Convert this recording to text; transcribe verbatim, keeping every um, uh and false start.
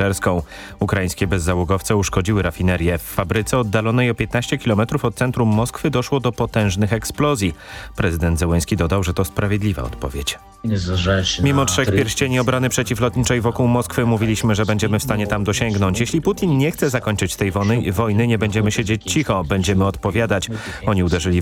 Meczerską. Ukraińskie bezzałogowce uszkodziły rafinerię. W fabryce oddalonej o piętnaście kilometrów od centrum Moskwy doszło do potężnych eksplozji. Prezydent Zełenski dodał, że to sprawiedliwa odpowiedź. Mimo trzech pierścieni obrony przeciwlotniczej wokół Moskwy mówiliśmy, że będziemy w stanie tam dosięgnąć. Jeśli Putin nie chce zakończyć tej wojny, wojny nie będziemy siedzieć cicho, będziemy odpowiadać. Oni uderzyli w